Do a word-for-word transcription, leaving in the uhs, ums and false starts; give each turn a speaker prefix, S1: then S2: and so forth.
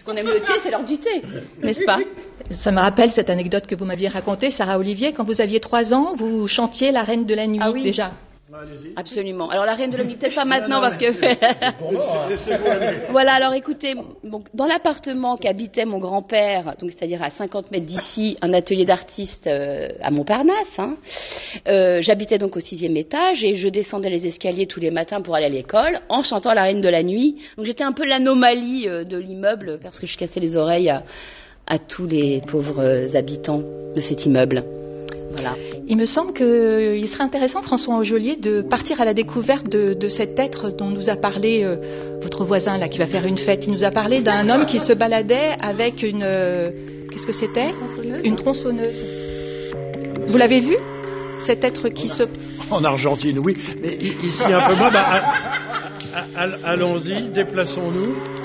S1: Puisqu'on aime le thé, c'est l'heure du thé, n'est-ce pas?
S2: Ça me rappelle cette anecdote que vous m'aviez racontée, Sarah Olivier, quand vous aviez trois ans, vous chantiez La Reine de la Nuit,
S1: ah oui.
S2: déjà.
S1: Absolument. Alors la Reine de la Nuit, peut-être pas maintenant parce que... Voilà, alors écoutez, donc, dans l'appartement qu'habitait mon grand-père, donc c'est-à-dire à cinquante mètres d'ici, un atelier d'artiste euh, à Montparnasse, hein, euh, j'habitais donc au sixième étage et je descendais les escaliers tous les matins pour aller à l'école en chantant La Reine de la Nuit. Donc j'étais un peu l'anomalie euh, de l'immeuble parce que je cassais les oreilles à, à tous les pauvres habitants de cet immeuble. Voilà.
S2: Il me semble qu'il serait intéressant, François Angelier, de partir à la découverte de, de cet être dont nous a parlé euh, votre voisin là qui va faire une fête. Il nous a parlé d'un homme qui se baladait avec une... Euh, qu'est-ce que c'était ? Une tronçonneuse. Vous l'avez vu ? Cet être qui se...
S3: En Argentine, oui. Mais ici un peu moins. Bah, allons-y, déplaçons-nous.